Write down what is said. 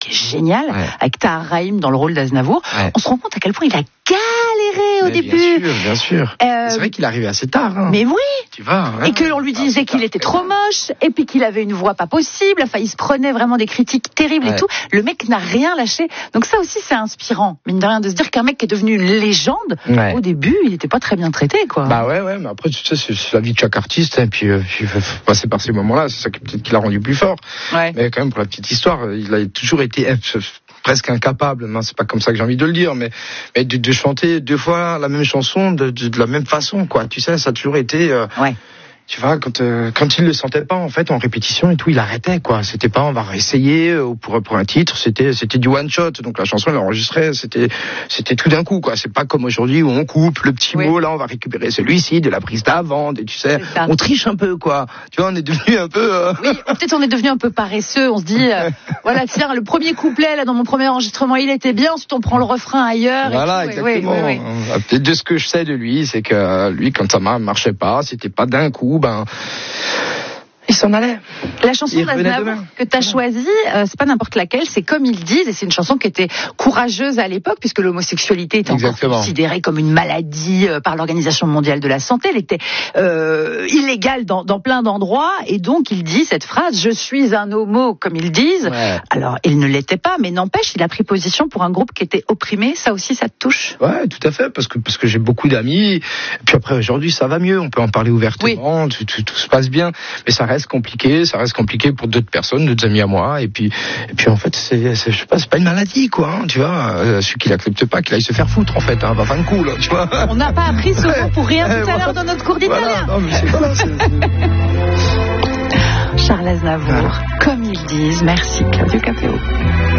qui est génial, avec Tahar Rahim dans le rôle d'Aznavour. On se rend compte à quel point il a galéré au début. Bien sûr. C'est vrai qu'il arrivait assez tard. Mais oui. Tu vois. Et que l'on lui disait qu'il était trop moche, et puis qu'il avait une voix pas possible. Enfin, il se prenait vraiment des critiques terribles et tout. Le mec n'a rien lâché. Donc ça aussi, c'est inspirant, mine de rien, de se dire qu'un mec qui est devenu une légende, au début, il n'était pas très bien traité, quoi. Bah ouais, mais après, tu sais, c'est la vie de chaque artiste, et puis il faut passer par ces moments-là. C'est ça qui peut-être qui l'a rendu plus fort. Mais quand même, pour la petite histoire, il a toujours été presque incapable, non, c'est pas comme ça que j'ai envie de le dire, mais de chanter 2 fois la même chanson de la même façon, quoi. Tu sais, ça a toujours été. Tu vois, quand il le sentait pas, en fait, en répétition et tout, il arrêtait, quoi. C'était pas, on va réessayer pour un titre. C'était du one shot. Donc la chanson, il l'enregistrait. C'était tout d'un coup, quoi. C'est pas comme aujourd'hui où on coupe le petit mot. Là, on va récupérer celui-ci de la prise d'avant. Et tu sais, on triche un peu, quoi. Tu vois, on est devenu un peu. Oui, peut-être on est devenu un peu paresseux. On se dit, voilà, tiens, le premier couplet là dans mon premier enregistrement, il était bien. Ensuite, on prend le refrain ailleurs. Voilà, exactement. Peut-être de ce que je sais de lui, c'est que lui, quand ça marchait pas, c'était pas d'un coup. Il s'en allait. La chanson d'Aznavour que tu as choisie, c'est pas n'importe laquelle, c'est Comme ils disent, et c'est une chanson qui était courageuse à l'époque, puisque l'homosexualité était encore considérée comme une maladie par l'Organisation mondiale de la santé. Elle était illégale dans plein d'endroits, et donc il dit cette phrase, je suis un homo, comme ils disent. Alors, il ne l'était pas, mais n'empêche, il a pris position pour un groupe qui était opprimé. Ça aussi, ça te touche? Ouais, tout à fait, parce que j'ai beaucoup d'amis, et puis après, aujourd'hui, ça va mieux, on peut en parler ouvertement, tout se passe bien, mais ça reste compliqué pour d'autres personnes, d'autres amis à moi, et puis en fait je sais pas, c'est pas une maladie, quoi, hein, tu vois, celui qui l'accepte pas, qu'il aille se faire foutre, en fait, va faire un coup, là, tu vois. On n'a pas appris ce mot pour rien tout à l'heure dans notre cours d'italien. Charles Aznavour, Comme ils disent. Merci Claudio Capéo.